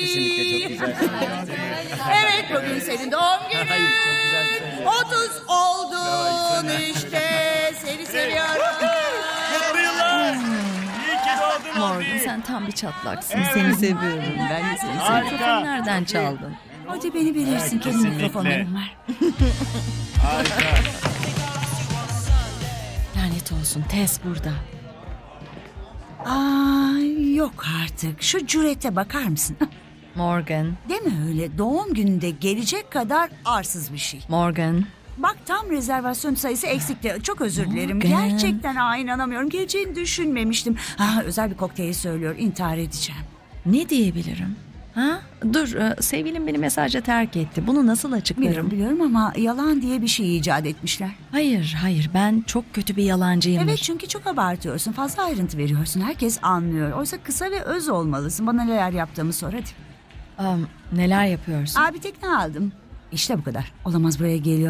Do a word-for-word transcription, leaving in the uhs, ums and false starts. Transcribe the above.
Kesinlikle çok güzel. Evet, bugün senin doğum günün. Ay, çok güzel söylüyorsun. otuz oldun işte. Seni seviyorum. Mutlu yıllar. İyi ki doğdun Morgan abi. sen tam bir çatlaksın. Seni seviyorum. Ben de seni seviyorum. Harika. Mikrofonu nereden çaldın? Hadi beni bilirsin. Evet, Kendi kesinlikle. mikrofonlarım var. Harika. Lanet olsun Tess burada. Aa, yok artık. Şu cürete bakar mısın? Morgan, Deme öyle. Doğum gününde gelecek kadar arsız bir şey. Morgan. Bak tam rezervasyon sayısı eksikti. Çok özür dilerim. Morgan. Gerçekten aa, inanamıyorum. Geleceğini düşünmemiştim. Ha, özel bir kokteyl söylüyor. İntihar edeceğim. Ne diyebilirim? Ha? Dur, e, sevgilim beni mesajla terk etti. Bunu nasıl açıklarım? Biliyorum biliyorum ama yalan diye bir şey icat etmişler. Hayır, hayır. Ben çok kötü bir yalancıyımdır. Evet çünkü çok abartıyorsun. Fazla ayrıntı veriyorsun. Herkes anlıyor. Oysa kısa ve öz olmalısın. Bana neler yaptığımı sor hadi. Am, neler yapıyorsun? Abi tekne aldım. İşte bu kadar. Olamaz buraya geliyor.